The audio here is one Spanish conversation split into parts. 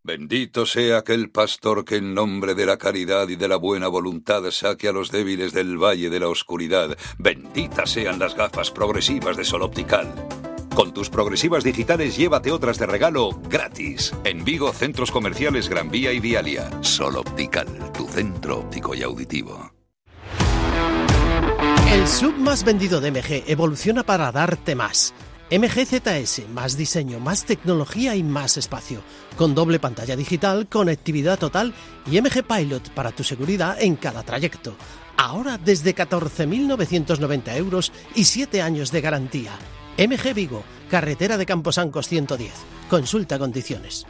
Bendito sea aquel pastor que en nombre de la caridad y de la buena voluntad saque a los débiles del valle de la oscuridad. Benditas sean las gafas progresivas de Sol Optical. Con tus progresivas digitales llévate otras de regalo gratis. En Vigo, centros comerciales Gran Vía y Vialia. Sol Optical, tu centro óptico y auditivo. El sub más vendido de MG evoluciona para darte más. MG ZS, más diseño, más tecnología y más espacio. Con doble pantalla digital, conectividad total y MG Pilot para tu seguridad en cada trayecto. Ahora desde 14.990 euros y 7 años de garantía. MG Vigo, carretera de Camposancos 110. Consulta condiciones.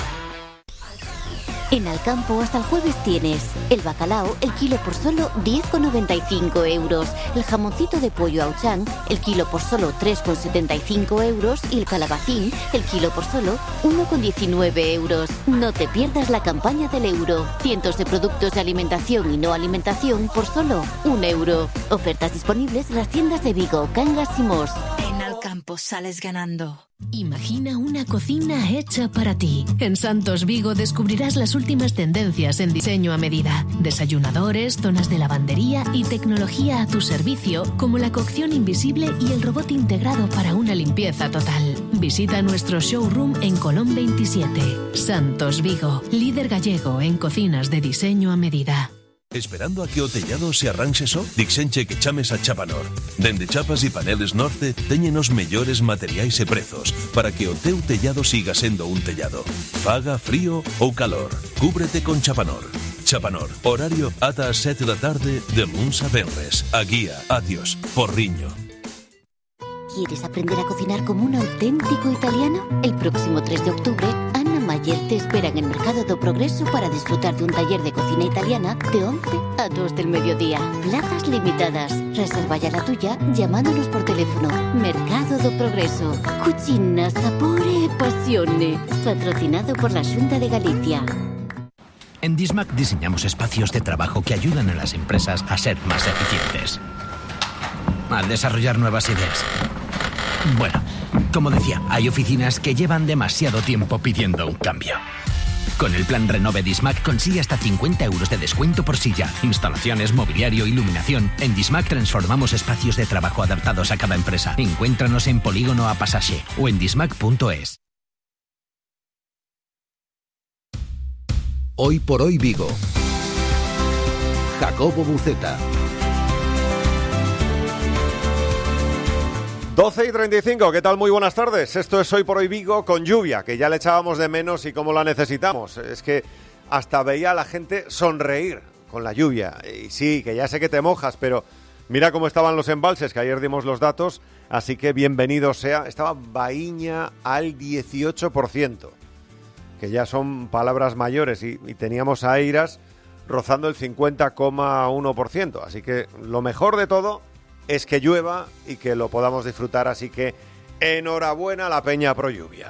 En Alcampo hasta el jueves tienes el bacalao, el kilo por solo 10,95 euros, el jamoncito de pollo Auchan, el kilo por solo 3,75 euros y el calabacín, el kilo por solo 1,19 euros. No te pierdas la campaña del euro. Cientos de productos de alimentación y no alimentación por solo 1 euro. Ofertas disponibles en las tiendas de Vigo, Cangas y Mos. En Alcampo sales ganando. Imagina una cocina hecha para ti. En Santos Vigo descubrirás las últimas tendencias en diseño a medida. Desayunadores, zonas de lavandería y tecnología a tu servicio, como la cocción invisible y el robot integrado para una limpieza total. Visita nuestro showroom en Colón 27. Santos Vigo, líder gallego en cocinas de diseño a medida. Esperando a que o tellado se arranxe só? Dixenche que chames a Chapanor. Dende Chapas e Paneles Norte teñen os mellores materiais e prezos para que o teu tellado siga sendo un tellado. Faga frío ou calor. Cúbrete con Chapanor. Chapanor, horario ata as 7 da tarde de luns a venres. A guía, adiós, Porriño. ¿Quieres aprender a cocinar como un auténtico italiano? El próximo 3 de octubre, Ana Mayer te espera en el Mercado do Progreso para disfrutar de un taller de cocina italiana de 11 a 2 del mediodía. Plazas limitadas. Reserva ya la tuya llamándonos por teléfono. Mercado do Progreso. Cucina, sapore e passione. Patrocinado por la Xunta de Galicia. En Dismac diseñamos espacios de trabajo que ayudan a las empresas a ser más eficientes, al desarrollar nuevas ideas. Bueno, como decía, hay oficinas que llevan demasiado tiempo pidiendo un cambio. Con el plan Renove Dismac consigue hasta 50 euros de descuento por silla, instalaciones, mobiliario, iluminación. En Dismac transformamos espacios de trabajo adaptados a cada empresa. Encuéntranos en Polígono a Pasaje o en dismac.es. Hoy por hoy Vigo. Jacobo Buceta. 12:35, ¿qué tal? Muy buenas tardes. Esto es Hoy por Hoy Vigo con lluvia, que ya le echábamos de menos y cómo la necesitamos. Es que hasta veía a la gente sonreír con la lluvia. Y sí, que ya sé que te mojas, pero mira cómo estaban los embalses, que ayer dimos los datos, así que bienvenido sea. Estaba Baíña al 18%, que ya son palabras mayores, y teníamos a Eiras rozando el 50,1%. Así que lo mejor de todo es que llueva y que lo podamos disfrutar, así que enhorabuena a la Peña Pro Lluvia.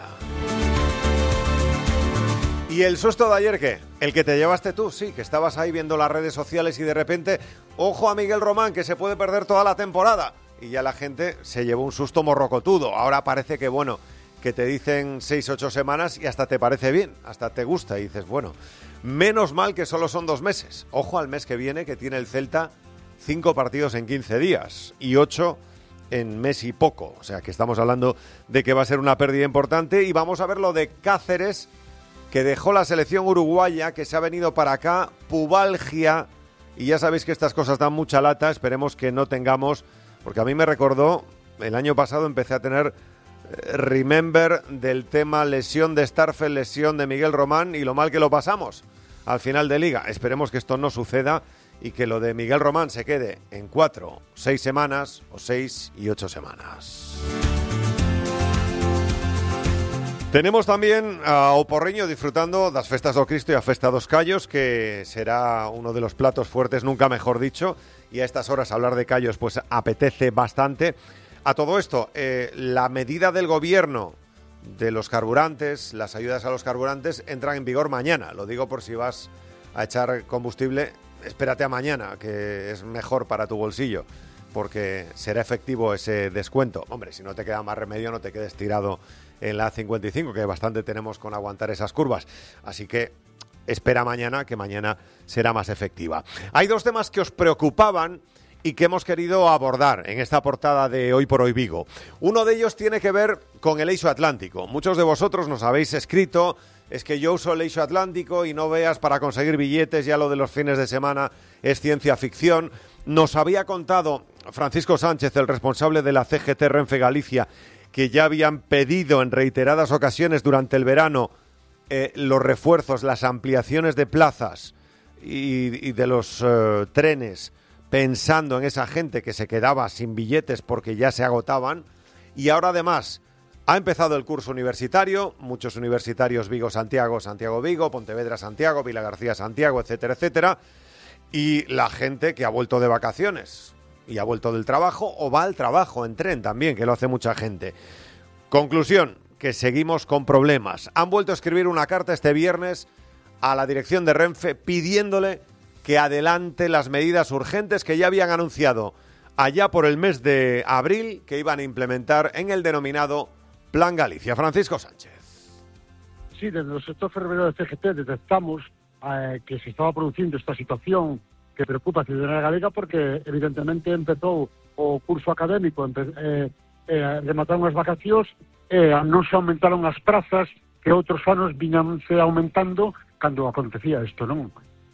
¿Y el susto de ayer qué? ¿El que te llevaste tú? Sí, que estabas ahí viendo las redes sociales y de repente, ojo a Miguel Román, que se puede perder toda la temporada. Y ya la gente se llevó un susto morrocotudo. Ahora parece que, bueno, que te dicen 6-8 semanas y hasta te parece bien, hasta te gusta. Y dices, bueno, menos mal que solo son 2 meses. Ojo al mes que viene, que tiene el Celta 5 partidos en 15 días y 8 en mes y poco. O sea que estamos hablando de que va a ser una pérdida importante. Y vamos a ver lo de Cáceres, que dejó la selección uruguaya, que se ha venido para acá, pubalgia. Y ya sabéis que estas cosas dan mucha lata, esperemos que no tengamos, porque a mí me recordó, el año pasado empecé a tener remember del tema lesión de Starfel, lesión de Miguel Román y lo mal que lo pasamos al final de liga. Esperemos que esto no suceda y que lo de Miguel Román se quede en 4, 6 semanas o 6 y 8 semanas. Tenemos también a Oporriño disfrutando das festas do Cristo e a festa dos Callos, que será uno de los platos fuertes, nunca mejor dicho, y a estas horas hablar de callos pues apetece bastante. A todo esto, la medida del gobierno de los carburantes, las ayudas a los carburantes entran en vigor mañana. Lo digo por si vas a echar combustible, espérate a mañana, que es mejor para tu bolsillo, porque será efectivo ese descuento. Hombre, si no te queda más remedio, no te quedes tirado en la A55, que bastante tenemos con aguantar esas curvas. Así que espera mañana, que mañana será más efectiva. Hay dos temas que os preocupaban y que hemos querido abordar en esta portada de Hoy por Hoy Vigo. Uno de ellos tiene que ver con el Eixo Atlántico. Muchos de vosotros nos habéis escrito, es que yo uso el Eixo Atlántico y no veas, para conseguir billetes, ya lo de los fines de semana es ciencia ficción. Nos había contado Francisco Sánchez, el responsable de la CGT Renfe Galicia, que ya habían pedido en reiteradas ocasiones durante el verano los refuerzos, las ampliaciones de plazas y de los trenes, pensando en esa gente que se quedaba sin billetes porque ya se agotaban. Y ahora además ha empezado el curso universitario, muchos universitarios Vigo-Santiago, Santiago-Vigo, Pontevedra-Santiago, Vilagarcía-Santiago, etcétera, etcétera, y la gente que ha vuelto de vacaciones y ha vuelto del trabajo o va al trabajo en tren también, que lo hace mucha gente. Conclusión, que seguimos con problemas. Han vuelto a escribir una carta este viernes a la dirección de Renfe pidiéndole que adelante las medidas urgentes que ya habían anunciado allá por el mes de abril que iban a implementar en el denominado Plan Galicia. Francisco Sánchez. Sí, desde el sector ferroviario de CGT detectamos que se estaba produciendo esta situación que preocupa a ciudadanía galega porque evidentemente empezou o curso académico, remataron as vacacións, non se aumentaron as prazas que outros anos viñanse aumentando cando acontecía isto, non?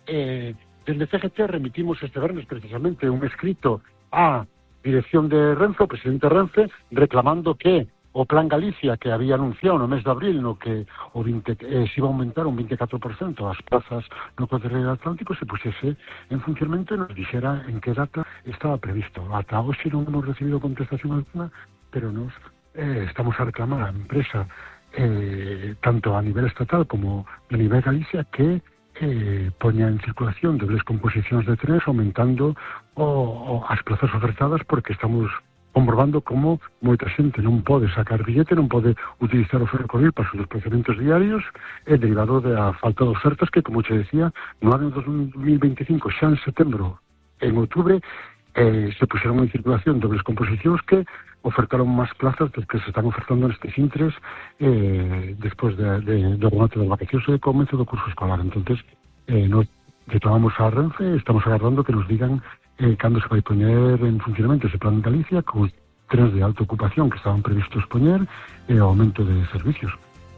Desde CGT remitimos este vernes precisamente un escrito á dirección de Renfe, o presidente Renfe, reclamando que o Plan Galicia, que había anunciado no mes de abril, no que se iba a aumentar un 24% as plazas no Corredor Atlántico, se pusiese en funcionamento e nos dixera en que data estaba previsto. Ata hoxe non hemos recibido contestación alguna, pero nos estamos a reclamar a empresa, tanto a nivel estatal como a nivel Galicia, que poña en circulación dobles composicións de trenes, aumentando as plazas ofertadas, porque estamos comprobando como moita xente non pode sacar billete, non pode utilizar o ferrocarril para os seus desplazamentos diarios, derivado da falta de ofertas que, como che decía, no ano 2025, xa en setembro, en outubro, se puxeron en circulación dobles composicións que ofertaron máis plazas das que se están ofertando nestes intres despois do remate das vacacións e do comezo do curso escolar. Entonces, nos reclamamos a Renfe, estamos agardando que nos digan cando se vai poñer en funcionamento ese Plan de Galicia con trenes de alta ocupación que estaban previstos poñer e o aumento de servicios.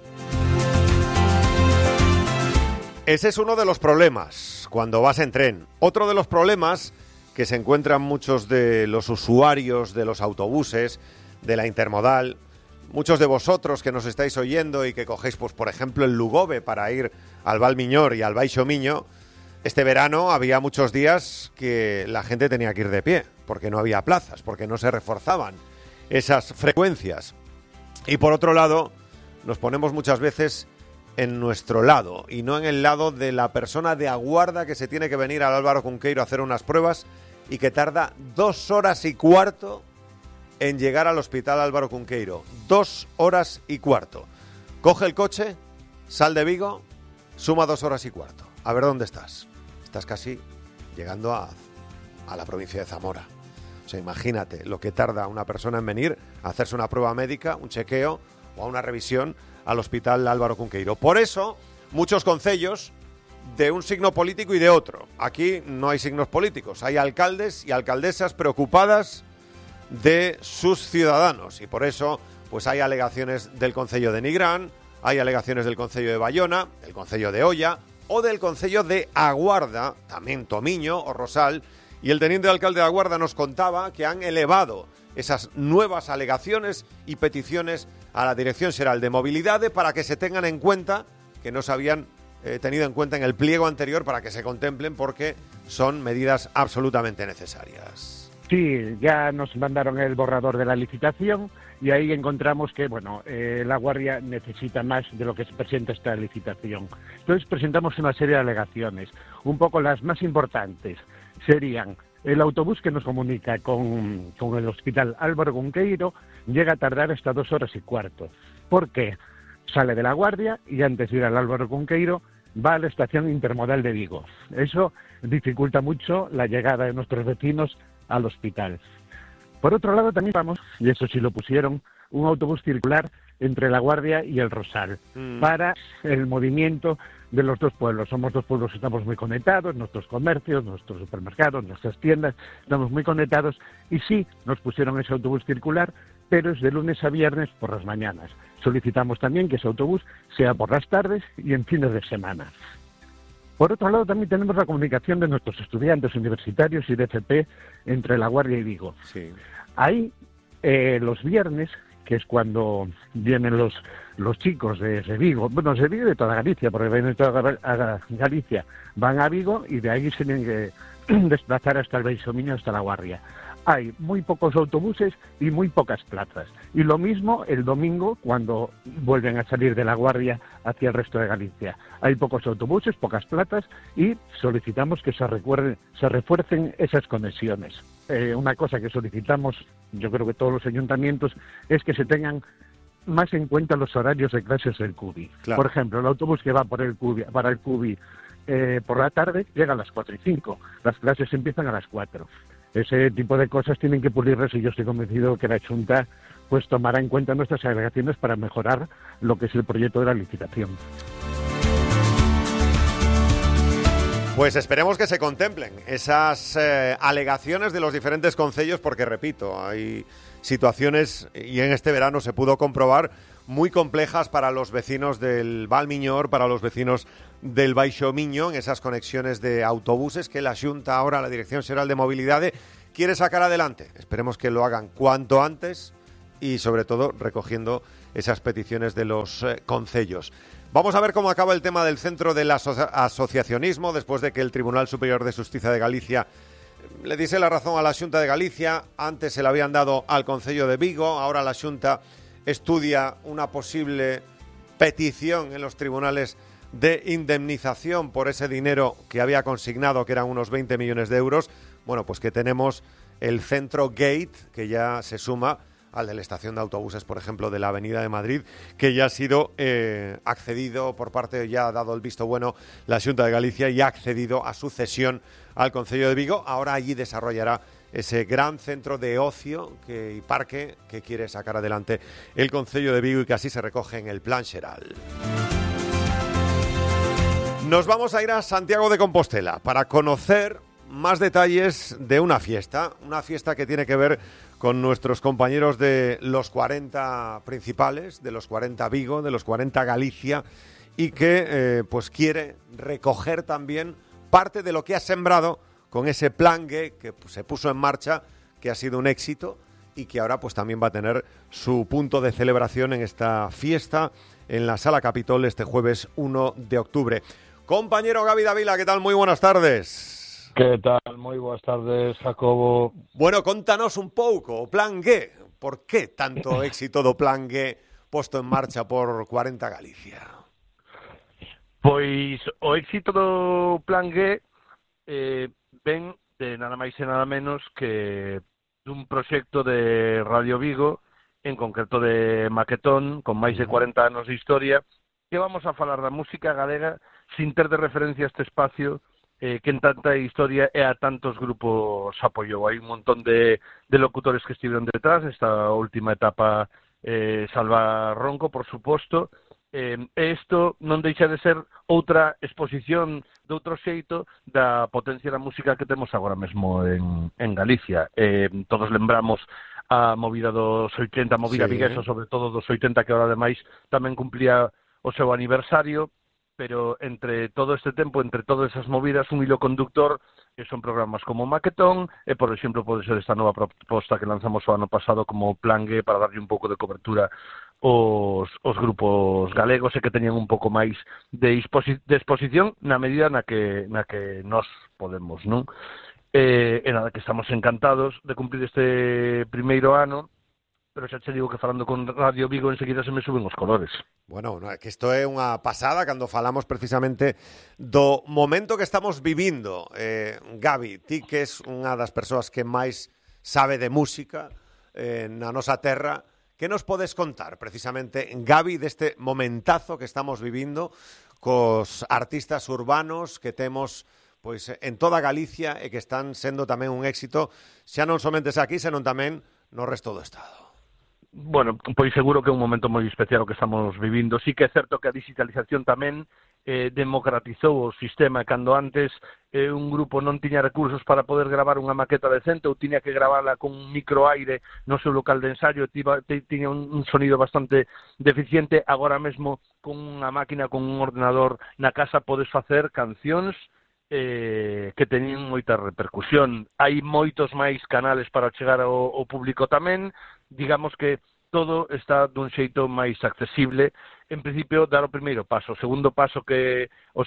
Ese es uno de los problemas cuando vas en tren. Otro de los problemas que se encuentran muchos de los usuarios de los autobuses, de la intermodal, muchos de vosotros que nos estáis oyendo y que cogéis, pues por ejemplo, el Lugove para ir al Val Miñor y al Baixo Miño. Este verano había muchos días que la gente tenía que ir de pie, porque no había plazas, porque no se reforzaban esas frecuencias. Y por otro lado, nos ponemos muchas veces en nuestro lado, y no en el lado de la persona de aguarda que se tiene que venir al Álvaro Cunqueiro a hacer unas pruebas y que tarda 2 horas y cuarto en llegar al Hospital Álvaro Cunqueiro. 2 horas y cuarto. Coge el coche, sal de Vigo, suma 2 horas y cuarto. A ver dónde estás. Estás casi llegando a la provincia de Zamora. O sea, imagínate lo que tarda una persona en venir a hacerse una prueba médica, un chequeo o a una revisión al Hospital Álvaro Cunqueiro. Por eso, muchos concellos de un signo político y de otro. Aquí no hay signos políticos, hay alcaldes y alcaldesas preocupadas de sus ciudadanos, y por eso pues hay alegaciones del concello de Nigrán, hay alegaciones del concello de Bayona, del concello de Oia o del concello de Aguarda, también Tomiño o Rosal, y el teniente alcalde de Aguarda nos contaba que han elevado esas nuevas alegaciones y peticiones a la Dirección Xeral de Mobilidade para que se tengan en cuenta, que no se habían tenido en cuenta en el pliego anterior, para que se contemplen, porque son medidas absolutamente necesarias. Sí, ya nos mandaron el borrador de la licitación y ahí encontramos que, la Guardia necesita más de lo que se presenta esta licitación. Entonces presentamos una serie de alegaciones. Un poco las más importantes serían: el autobús que nos comunica con el Hospital Álvaro Cunqueiro llega a tardar hasta 2 horas y cuarto. ¿Por qué? Sale de La Guardia y antes de ir al Álvaro Cunqueiro va a la estación intermodal de Vigo. Eso dificulta mucho la llegada de nuestros vecinos al hospital. Por otro lado, también vamos, y eso sí lo pusieron, un autobús circular entre La Guardia y el Rosal para el movimiento de los dos pueblos. Somos dos pueblos que estamos muy conectados, nuestros comercios, nuestros supermercados, nuestras tiendas, estamos muy conectados y sí, nos pusieron ese autobús circular, pero es de lunes a viernes por las mañanas. Solicitamos también que ese autobús sea por las tardes y en fines de semana. Por otro lado, también tenemos la comunicación de nuestros estudiantes universitarios y de FP entre La Guardia y Vigo. Sí. Ahí, los viernes, que es cuando vienen los chicos de Vigo, bueno, de Vigo y de toda Galicia, porque vienen de toda Galicia, van a Vigo y de ahí se tienen que desplazar hasta el Baixo-Miño, hasta La Guardia. Hay muy pocos autobuses y muy pocas plazas. Y lo mismo el domingo cuando vuelven a salir de La Guardia hacia el resto de Galicia. Hay pocos autobuses, pocas plazas y solicitamos que se refuercen esas conexiones. Una cosa que solicitamos, yo creo que todos los ayuntamientos, es que se tengan más en cuenta los horarios de clases del CUBI. Claro. Por ejemplo, el autobús que va para el CUBI por la tarde llega a las 4:05. Las clases empiezan a las 4. Ese tipo de cosas tienen que pulirlas y yo estoy convencido que la Xunta pues tomará en cuenta nuestras alegaciones para mejorar lo que es el proyecto de la licitación. Pues esperemos que se contemplen esas alegaciones de los diferentes concellos porque, repito, hay situaciones, y en este verano se pudo comprobar, muy complejas para los vecinos del Val Miñor, para los vecinos del Baixo Miño, en esas conexiones de autobuses que la Xunta ahora, la Dirección Xeral de Movilidade, quiere sacar adelante. Esperemos que lo hagan cuanto antes y, sobre todo, recogiendo esas peticiones de los concellos. Vamos a ver cómo acaba el tema del centro del asociacionismo después de que el Tribunal Superior de Xustiza de Galicia le diese la razón a la Xunta de Galicia. Antes se la habían dado al Concello de Vigo, ahora la Xunta estudia una posible petición en los tribunales de indemnización por ese dinero que había consignado, que eran unos 20 millones de euros. Bueno, pues que tenemos el centro Gate, que ya se suma al de la estación de autobuses, por ejemplo, de la Avenida de Madrid, que ya ha sido accedido por parte, ya ha dado el visto bueno la Xunta de Galicia y ha accedido a su cesión al Concello de Vigo. Ahora allí desarrollará ese gran centro de ocio y parque que quiere sacar adelante el Concello de Vigo y que así se recoge en el Plan Xeral. Nos vamos a ir a Santiago de Compostela para conocer más detalles de una fiesta que tiene que ver con nuestros compañeros de los 40 principales, de los 40 Vigo, de los 40 Galicia, y que pues quiere recoger también parte de lo que ha sembrado con ese plan G que se puso en marcha, que ha sido un éxito y que ahora pues también va a tener su punto de celebración en esta fiesta en la Sala Capitol este jueves 1 de octubre. Compañero Gaby Davila, ¿qué tal? Muy buenas tardes. ¿Qué tal? Muy buenas tardes, Jacobo. Bueno, contanos un pouco, o Plan G. Por que tanto éxito do Plan G posto en marcha por 40 Galicia? Pois o éxito do Plan G ven de nada máis e nada menos que dun proxecto de Radio Vigo, en concreto de Maquetón, con máis de 40 anos de historia, que vamos a falar da música galega sin ter de referencia este espacio que en tanta historia e a tantos grupos apoyou. Hai un montón de locutores que estiveron detrás esta última etapa, Salva Ronco, por suposto, e isto non deixa de ser outra exposición de outro xeito da potencia da música que temos agora mesmo en Galicia. Todos lembramos a movida dos 80, movida viguesa, sobre todo dos 80, que ahora ademais tamén cumplía o seu aniversario, pero entre todo este tempo, entre todas esas movidas, un hilo conductor que son programas como Maquetón e, por exemplo, pode ser esta nova proposta que lanzamos o ano pasado como Plan G para darlle un pouco de cobertura os grupos galegos e que teñan un pouco máis de exposición na medida na que nós podemos, non? E nada, que estamos encantados de cumplir este primeiro ano, pero xa che digo que falando con Radio Vigo enseguida se me suben os colores. Bueno, no, é que isto é unha pasada cando falamos precisamente do momento que estamos vivindo. Gaby, ti que és unha das persoas que máis sabe de música na nosa terra, que nos podes contar precisamente, Gaby, deste momentazo que estamos vivindo cos artistas urbanos que temos pois en toda Galicia e que están sendo tamén un éxito, xa non somente aquí, senón tamén no resto do Estado. Bueno, pois seguro que é un momento moi especial o que estamos vivindo. Sí que é certo que a digitalización tamén democratizou o sistema cando antes un grupo non tiña recursos para poder gravar unha maqueta decente ou tiña que gravarla con un microaire no seu local de ensaio, tiña un sonido bastante deficiente. Agora mesmo con unha máquina, con un ordenador na casa podes facer cancións que teñen moita repercusión. Hai moitos máis canales para chegar ao público tamén. Digamos que todo está dun xeito máis accesible. En principio, dar o primeiro paso. O segundo paso que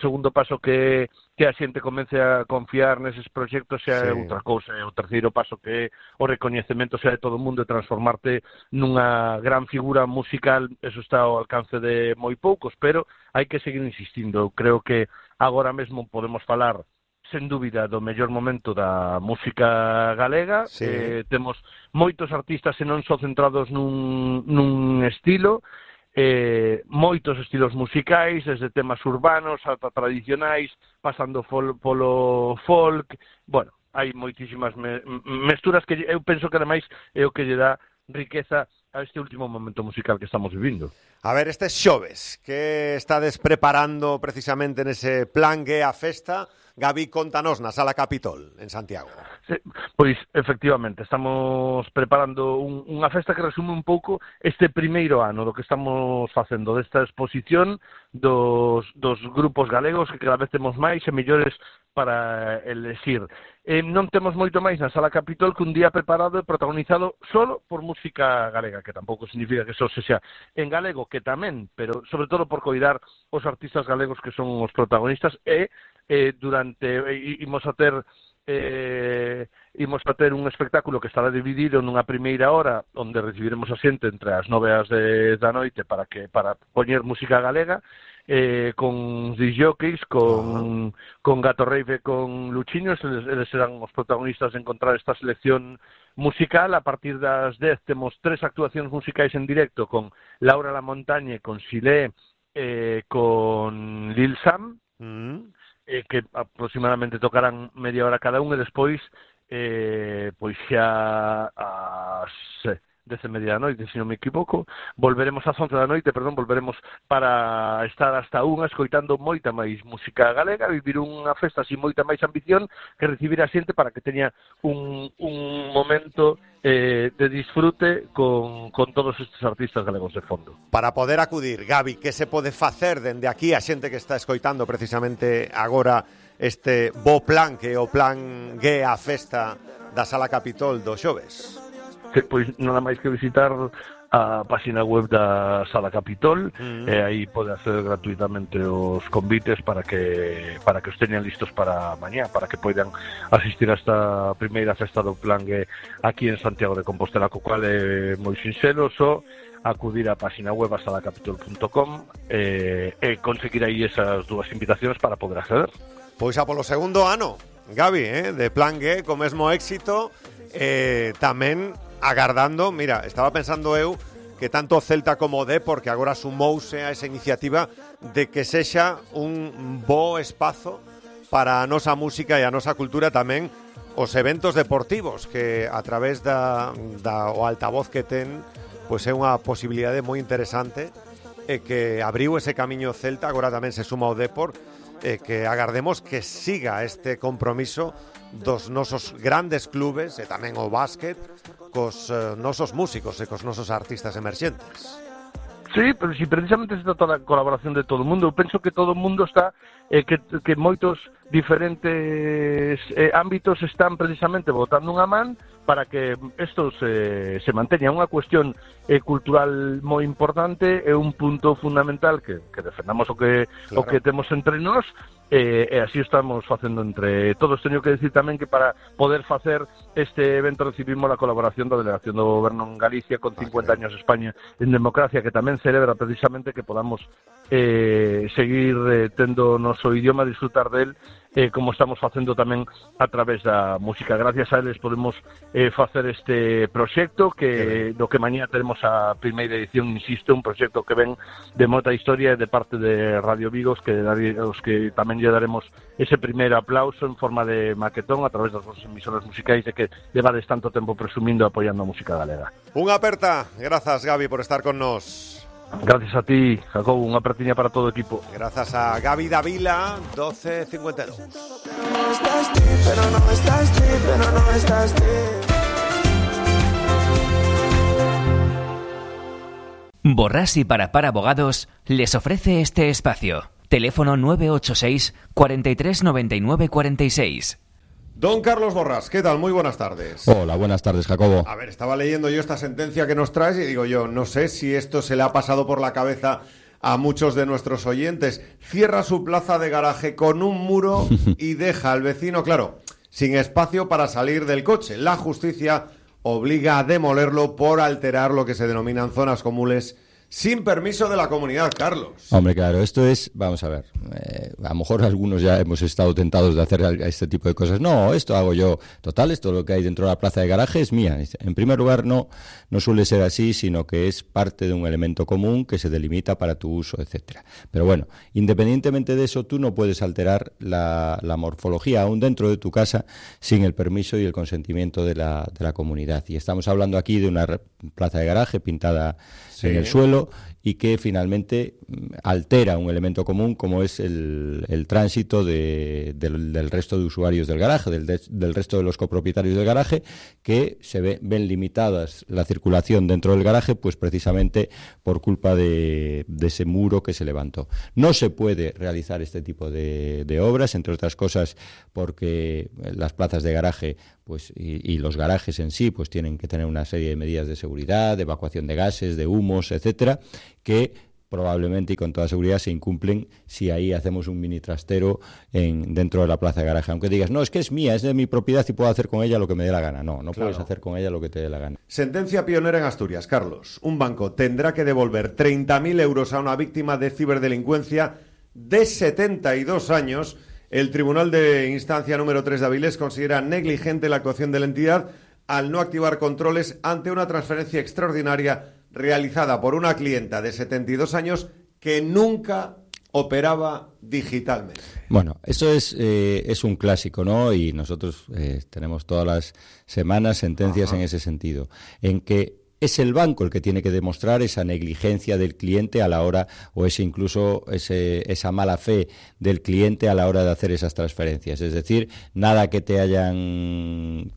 a xente comece a confiar neses proxectos xa é outra cousa. E o terceiro paso que é o recoñecemento xa de todo o mundo e transformarte nunha gran figura musical. Eso está ao alcance de moi poucos, pero hai que seguir insistindo. Eu creo que agora mesmo podemos falar sen dúbida do mellor momento da música galega. Temos moitos artistas e non só centrados nun estilo, moitos estilos musicais, desde temas urbanos ata tradicionais, pasando polo folk. Bueno, hai moitísimas mesturas que eu penso que ademais é o que lle dá riqueza a este último momento musical que estamos vivindo. A ver, este xoves, que estades preparando precisamente nese plan G a Festa? Gabi, contanos na Sala Capitol, en Santiago. Sí, pois, efectivamente, estamos preparando unha festa que resume un pouco este primeiro ano do que estamos facendo, desta exposición dos grupos galegos, que cada vez temos máis e mellores para elexir. Non temos moito máis na Sala Capitol que un día preparado e protagonizado solo por música galega, que tampouco significa que só sexa en galego, que tamén, pero sobre todo por coidar os artistas galegos que son os protagonistas e imos a ter un espectáculo que estará dividido nunha primeira hora onde recibiremos a xente entre as 9 e as 10 da noite para poñer música galega, con disjockeys, con Gato Rave e con Luchiños. Eles serán os protagonistas de encontrar esta selección musical. A partir das 10 temos 3 actuacións musicais en directo con Laura La Montañe, con Silé, con Lil Sam, que aproximadamente tocarán media hora cada un, e despois pois xa ás 10:30 da noite, se non me equivoco, volveremos ás 11 da noite, volveremos para estar hasta unha escoitando moita máis música galega, vivir unha festa así moita máis ambición, que recibir a xente para que teña un momento de disfrute con todos estes artistas galegos de fondo. Para poder acudir, Gabi, que se pode facer dende aquí a xente que está escoitando precisamente agora este bo plan, que é o plan G a Festa da Sala Capitol do xoves? Pois nada máis que visitar a página web da Sala Capitol, e aí pode hacer gratuitamente os convites para que os teñan listos para mañá, para que poidan asistir a esta primeira festa do plan G aquí en Santiago de Compostela, co cual é moi sinxelo, só acudir á página web a salacapitol.com e conseguir aí esas dúas invitacións para poder acceder. Pois a polo segundo ano, Gabi, de plan G, co mesmo éxito, tamén agardando, mira, estaba pensando eu que tanto Celta como Depor, que agora sumouse a esa iniciativa de que sexa un bo espazo para a nosa música e a nosa cultura, tamén os eventos deportivos, que a través o altavoz que ten, pois é unha posibilidade moi interesante, e que abriu ese camiño Celta, agora tamén se suma o Depor, que agardemos que siga este compromiso dos nosos grandes clubes e tamén o básquet cos nosos músicos e cos nosos artistas emerxentes. Sí, pero si precisamente se trata da colaboración de todo o mundo. Eu penso que todo o mundo está, que moitos diferentes ámbitos están precisamente botando unha man para que isto se manteña. Unha cuestión cultural moi importante, é un punto fundamental que defendamos o que temos entre nós, e así estamos facendo entre todos. Teño que decir tamén que para poder facer este evento recibimos a colaboración da Delegación do Goberno en Galicia con 50 años de España en democracia, que tamén celebra precisamente que podamos seguir tendo o noso idioma, disfrutar del, como estamos facendo tamén a través da música. Gracias a eles podemos facer este proxecto que do que mañá teremos a primeira edición, insisto, un proxecto que ven de moita historia de parte de Radio Vigo, os que tamén lle daremos ese primeiro aplauso en forma de maquetón a través das vosas emisoras musicais de que levades tanto tempo presumindo e apoiando a música galega. Unha aperta, grazas Gabi por estar con nos. Gracias a ti, Jacobo, unha apertiña para todo o equipo. Grazas a Gabi Davila, 12:52. Borrás y Parapar Abogados les ofrece este espacio. Teléfono 986 43 99 46. Don Carlos Borrás, ¿qué tal? Muy buenas tardes. Hola, buenas tardes, Jacobo. A ver, estaba leyendo yo esta sentencia que nos traes y digo yo, no sé si esto se le ha pasado por la cabeza a muchos de nuestros oyentes. Cierra su plaza de garaje con un muro y deja al vecino, claro, sin espacio para salir del coche. La justicia obliga a demolerlo por alterar lo que se denominan zonas comunes sin permiso de la comunidad, Carlos. Hombre, claro, esto es, vamos a ver, a lo mejor algunos ya hemos estado tentados de hacer este tipo de cosas. No, esto hago yo. Total, esto lo que hay dentro de la plaza de garaje es mía. En primer lugar, no suele ser así, sino que es parte de un elemento común que se delimita para tu uso, etcétera. Pero bueno, independientemente de eso, tú no puedes alterar la morfología aún dentro de tu casa sin el permiso y el consentimiento de la comunidad. Y estamos hablando aquí de una plaza de garaje pintada en el suelo y que finalmente altera un elemento común como es el tránsito del resto de usuarios del garaje, del resto de los copropietarios del garaje, que ven limitadas la circulación dentro del garaje pues precisamente por culpa de ese muro que se levantó. No se puede realizar este tipo de obras, entre otras cosas porque las plazas de garaje pues y los garajes en sí pues tienen que tener una serie de medidas de seguridad, de evacuación de gases, de humos, etcétera, que probablemente y con toda seguridad se incumplen si ahí hacemos un mini trastero dentro de la plaza de garaje. Aunque digas, no, es que es mía, es de mi propiedad y puedo hacer con ella lo que me dé la gana. No, claro. Puedes hacer con ella lo que te dé la gana. Sentencia pionera en Asturias, Carlos. Un banco tendrá que devolver 30.000 euros a una víctima de ciberdelincuencia de 72 años. El Tribunal de Instancia número 3 de Avilés considera negligente la actuación de la entidad al no activar controles ante una transferencia extraordinaria realizada por una clienta de 72 años que nunca operaba digitalmente. Bueno, eso es un clásico, ¿no? Y nosotros tenemos todas las semanas sentencias en ese sentido, en que es el banco el que tiene que demostrar esa negligencia del cliente a la hora, o esa mala fe del cliente a la hora de hacer esas transferencias. Es decir, nada que te hayan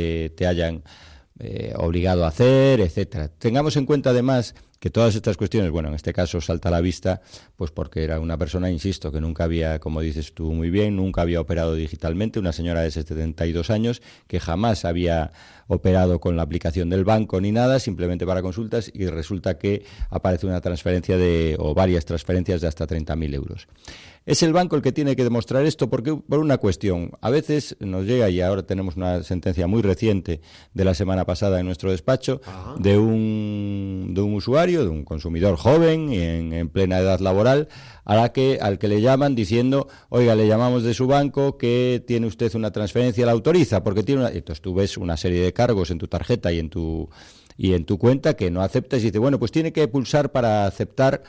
obligado a hacer, etcétera. Tengamos en cuenta además que todas estas cuestiones, bueno, en este caso salta a la vista, pues porque era una persona, insisto, que nunca había, como dices tú muy bien, nunca había operado digitalmente, una señora de 72 años que jamás había operado con la aplicación del banco ni nada, simplemente para consultas, y resulta que aparece una transferencia o varias transferencias de hasta 30.000 euros. Es el banco el que tiene que demostrar esto porque por una cuestión. A veces nos llega, y ahora tenemos una sentencia muy reciente de la semana pasada en nuestro despacho, de un usuario, de un consumidor joven en plena edad laboral, al que le llaman diciendo, oiga, le llamamos de su banco que tiene usted una transferencia, la autoriza, porque tiene Entonces tú ves una serie de cargos en tu tarjeta y en tu cuenta que no aceptas y dice, bueno, pues tiene que pulsar para aceptar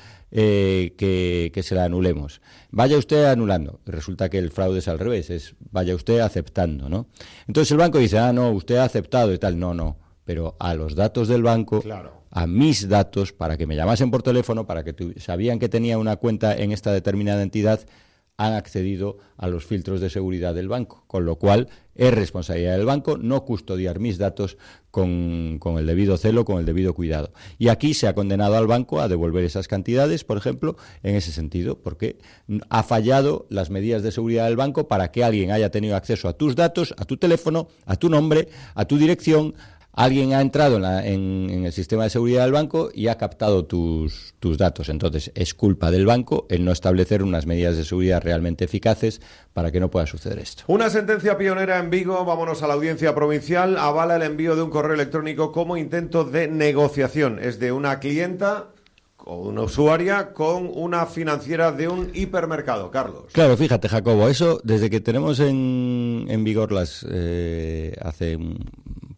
que se la anulemos. Vaya usted anulando. Resulta que el fraude es al revés, es vaya usted aceptando, ¿no? Entonces el banco dice, no, usted ha aceptado y tal. No, pero a los datos del banco, claro, a mis datos, para que me llamasen por teléfono, para que sabían que tenía una cuenta en esta determinada entidad, han accedido a los filtros de seguridad del banco, con lo cual es responsabilidad del banco no custodiar mis datos con el debido celo, con el debido cuidado. Y aquí se ha condenado al banco a devolver esas cantidades, por ejemplo, en ese sentido, porque ha fallado las medidas de seguridad del banco para que alguien haya tenido acceso a tus datos, a tu teléfono, a tu nombre, a tu dirección. Alguien ha entrado en el sistema de seguridad del banco y ha captado tus datos. Entonces, es culpa del banco el no establecer unas medidas de seguridad realmente eficaces para que no pueda suceder esto. Una sentencia pionera en Vigo, vámonos a la audiencia provincial, avala el envío de un correo electrónico como intento de negociación. Es de una clienta o una usuaria con una financiera de un hipermercado, Carlos. Claro, fíjate, Jacobo, eso desde que tenemos en vigor hace un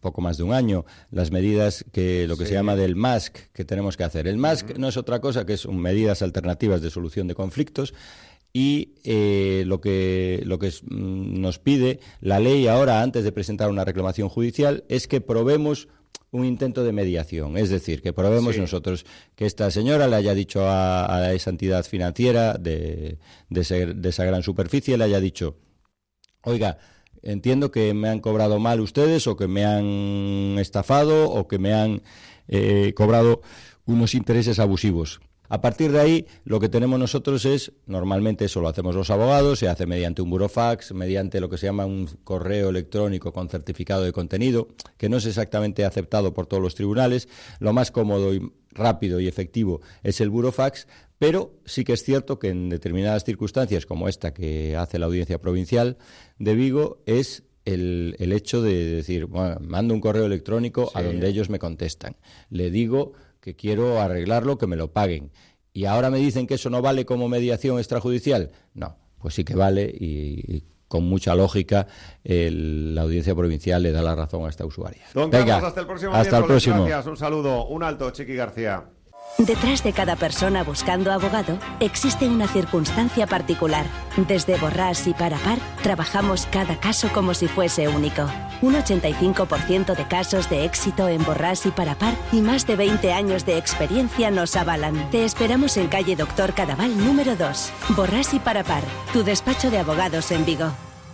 poco más de un año, las medidas que lo que se llama del MASC que tenemos que hacer. El MASC no es otra cosa que son medidas alternativas de solución de conflictos. Y lo que nos pide la ley ahora, antes de presentar una reclamación judicial, es que probemos un intento de mediación. Es decir, que probemos nosotros que esta señora le haya dicho a esa entidad financiera de esa gran superficie, le haya dicho: oiga, entiendo que me han cobrado mal ustedes, o que me han estafado, o que me han cobrado unos intereses abusivos. A partir de ahí, lo que tenemos nosotros es, normalmente eso lo hacemos los abogados, se hace mediante un burofax, mediante lo que se llama un correo electrónico con certificado de contenido, que no es exactamente aceptado por todos los tribunales. Lo más cómodo y rápido y efectivo es el burofax, pero sí que es cierto que en determinadas circunstancias, como esta que hace la Audiencia Provincial de Vigo, es el hecho de decir, bueno, mando un correo electrónico a donde ellos me contestan. Le digo que quiero arreglarlo, que me lo paguen. Y ahora me dicen que eso no vale como mediación extrajudicial. No, pues sí que vale, y con mucha lógica la Audiencia Provincial le da la razón a esta usuaria. Don Carlos, hasta el próximo hasta el próximo. Gracias, un saludo, un alto, Chiqui García. Detrás de cada persona buscando abogado existe una circunstancia particular. Desde Borràs y Parapar trabajamos cada caso como si fuese único. Un 85% de casos de éxito en Borràs y Parapar y más de 20 años de experiencia nos avalan. Te esperamos en calle Doctor Cadaval número 2. Borràs y Parapar, tu despacho de abogados en Vigo.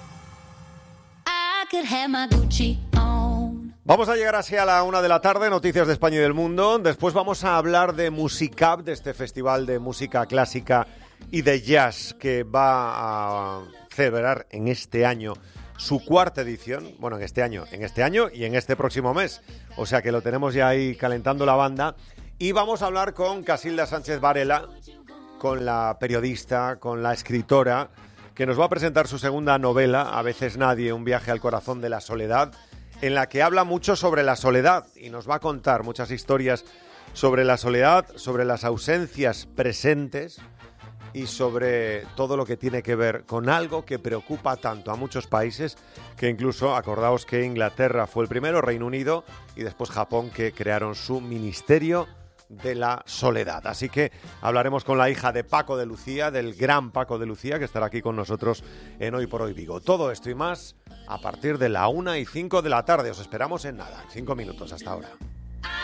Vamos a llegar así a la 1 de la tarde, noticias de España y del mundo. Después vamos a hablar de Musicap, de este festival de música clásica y de jazz que va a celebrar en este año su 4ª edición. Bueno, en este año y en este próximo mes. O sea que lo tenemos ya ahí calentando la banda. Y vamos a hablar con Casilda Sánchez Varela, con la periodista, con la escritora, que nos va a presentar su segunda novela, A veces nadie, un viaje al corazón de la soledad, en la que habla mucho sobre la soledad y nos va a contar muchas historias sobre la soledad, sobre las ausencias presentes y sobre todo lo que tiene que ver con algo que preocupa tanto a muchos países, que incluso, acordaos que Inglaterra fue el primero, Reino Unido y después Japón, que crearon su Ministerio de la Soledad. Así que hablaremos con la hija de Paco de Lucía, del gran Paco de Lucía, que estará aquí con nosotros en Hoy por Hoy Vigo. Todo esto y más a partir de la 1:05 de la tarde. Os esperamos en nada, en 5 minutos. Hasta ahora.